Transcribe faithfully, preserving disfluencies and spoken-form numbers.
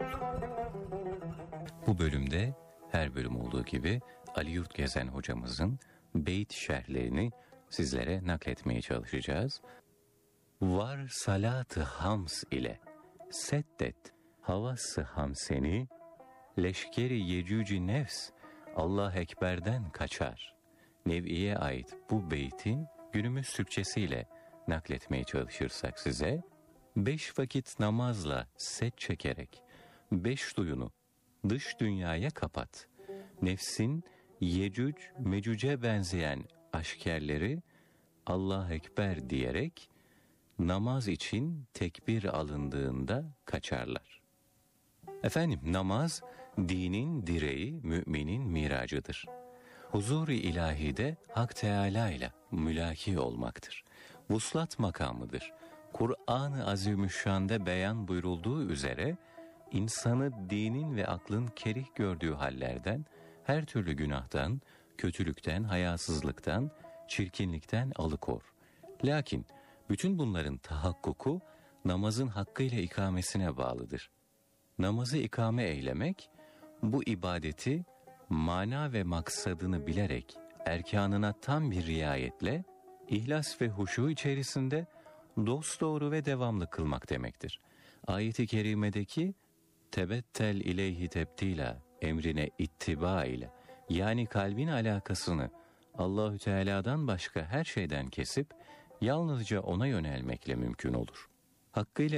Bu bölümde her bölüm olduğu gibi Ali Yurtgezen hocamızın beyt şerhlerini sizlere nakletmeye çalışacağız. Var salatı hams ile seddet havası hamseni, leşkeri yecüci nefs Allah Ekber'den kaçar. Nev'iye ait bu beytin günümüz Türkçesiyle nakletmeye çalışırsak size, beş vakit namazla set çekerek beş duyunu dış dünyaya kapat. Nefsin Yecüc Mecüc'e benzeyen aşkerleri Allah Ekber diyerek namaz için tekbir alındığında kaçarlar. Efendim, namaz dinin direği, müminin miracıdır. Huzur-i ilahide Hak Teâlâ ile mülaki olmaktır. Vuslat makamıdır. Kur'an-ı Azimüşşan'da beyan buyurulduğu üzere insanı dinin ve aklın kerih gördüğü hallerden, her türlü günahtan, kötülükten, hayasızlıktan, çirkinlikten alıkor. Lakin bütün bunların tahakkuku namazın hakkıyla ikamesine bağlıdır. Namazı ikame eylemek, bu ibadeti mana ve maksadını bilerek erkanına tam bir riayetle, ihlas ve huşu içerisinde dosdoğru ve devamlı kılmak demektir. Ayet-i kerimedeki tebettel ileyhi tebtila emrine ittiba ile, yani kalbin alakasını Allahü Teala'dan başka her şeyden kesip yalnızca ona yönelmekle mümkün olur. Hakkıyla